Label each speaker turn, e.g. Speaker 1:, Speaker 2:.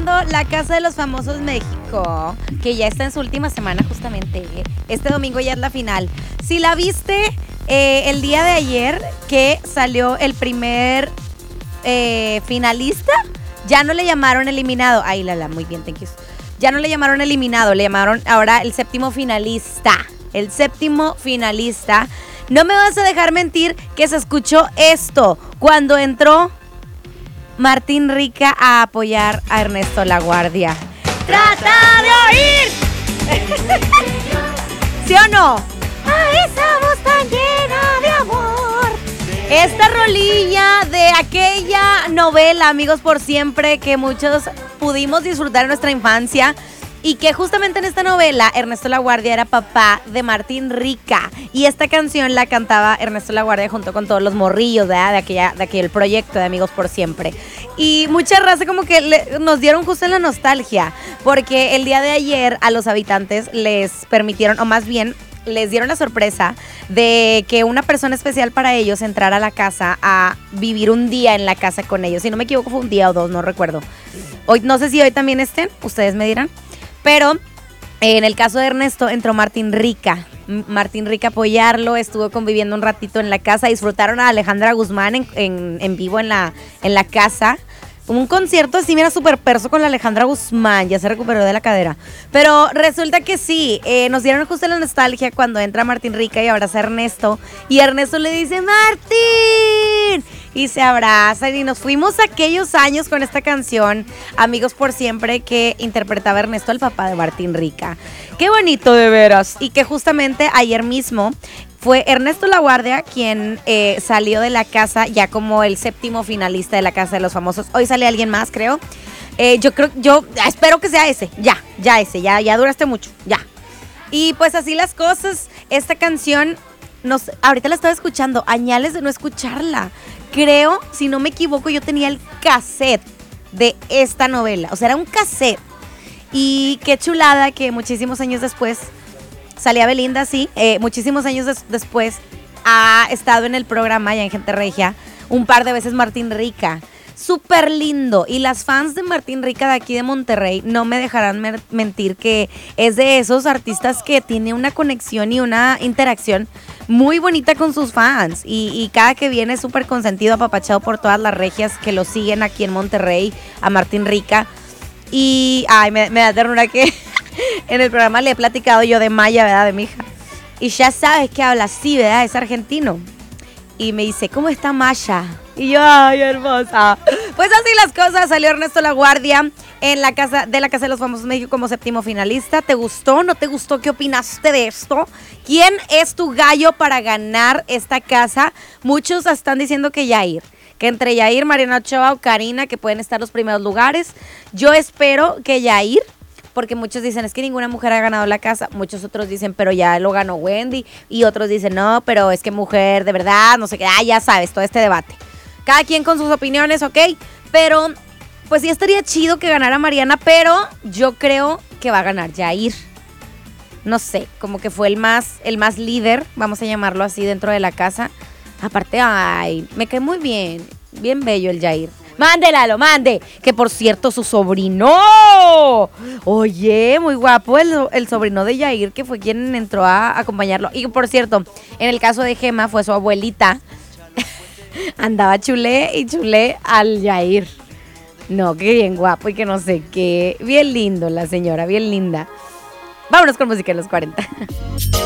Speaker 1: estrenando La Casa de los Famosos México, que ya está en su última semana justamente. Este domingo ya es la final. Si la viste el día de ayer que salió el primer finalista, ya no le llamaron eliminado. Ay, muy bien, thank you. Ya no le llamaron eliminado, le llamaron ahora el séptimo finalista. El séptimo finalista. No me vas a dejar mentir que se escuchó esto cuando entró Martín Rica a apoyar a Ernesto La Guardia. ¡Trata de oír! ¿Sí o no? ¡A esa voz tan llena de amor! Esta rolilla de aquella novela, Amigos por Siempre, que muchos pudimos disfrutar en nuestra infancia. Y que justamente en esta novela Ernesto La Guardia era papá de Martín Rica. Y esta canción la cantaba Ernesto La Guardia junto con todos los morrillos, ¿verdad? de aquel proyecto de Amigos por Siempre. Y mucha raza como que nos dieron justo en la nostalgia. Porque el día de ayer a los habitantes les permitieron, o más bien les dieron la sorpresa de que una persona especial para ellos entrara a la casa a vivir un día en la casa con ellos. Si no me equivoco fue un día o dos, no recuerdo. Hoy, no sé si hoy también estén, ustedes me dirán. Pero en el caso de Ernesto entró Martín Rica. Martín Rica a apoyarlo, estuvo conviviendo un ratito en la casa, disfrutaron a Alejandra Guzmán en vivo en la casa. Un concierto así, mira, súper perso con la Alejandra Guzmán, ya se recuperó de la cadera. Pero resulta que sí, nos dieron justo la nostalgia cuando entra Martín Rica y abraza a Ernesto. Y Ernesto le dice, ¡Martín! Y se abrazan y nos fuimos aquellos años con esta canción, Amigos por Siempre, que interpretaba Ernesto, el papá de Martín Rica. ¡Qué bonito, de veras! Y que justamente ayer mismo fue Ernesto La Guardia quien salió de la casa ya como el séptimo finalista de La Casa de los Famosos. Hoy sale alguien más, creo. Yo espero que sea ese. Ya duraste mucho, ya. Y pues así las cosas. Esta canción, ahorita la estaba escuchando, añales de no escucharla. Creo, si no me equivoco, yo tenía el cassette de esta novela. O sea, era un cassette. Y qué chulada que muchísimos años después salía Belinda, sí. Muchísimos años después ha estado en el programa, ya en Gente Regia, un par de veces Martín Rica. Súper lindo. Y las fans de Martín Rica de aquí de Monterrey no me dejarán mentir que es de esos artistas que tiene una conexión y una interacción muy bonita con sus fans. Y cada que viene súper consentido, apapachado por todas las regias que lo siguen aquí en Monterrey, a Martín Rica. Y me da ternura que en el programa le he platicado yo de Maya, ¿verdad? De mi hija. Y ya sabes que habla así, ¿verdad? Es argentino. Y me dice, ¿cómo está Maya? Y yo, ay, hermosa. Pues así las cosas, salió Ernesto La Guardia en la casa de los Famosos México como séptimo finalista. ¿Te gustó? ¿No te gustó? ¿Qué opinaste de esto? ¿Quién es tu gallo para ganar esta casa? Muchos están diciendo que Yair. Que entre Yair, Mariana Ochoa o Karina, que pueden estar los primeros lugares. Yo espero que Yair, porque muchos dicen, es que ninguna mujer ha ganado la casa. Muchos otros dicen, pero ya lo ganó Wendy. Y otros dicen, no, pero es que mujer de verdad, no sé qué. Ya sabes, todo este debate. Cada quien con sus opiniones, ¿ok? Pero, pues sí estaría chido que ganara Mariana, pero yo creo que va a ganar Yair. No sé, como que fue el más líder, vamos a llamarlo así, dentro de la casa. Aparte, ay, me cae muy bien. Bien bello el Yair. Mándelo, mande. Que por cierto, su sobrino. Oye, muy guapo el sobrino de Yair, que fue quien entró a acompañarlo. Y por cierto, en el caso de Gema, fue su abuelita. Andaba chulé al Yair. No, que bien guapo y que no sé qué. Bien lindo la señora, bien linda. Vámonos con música en los 40.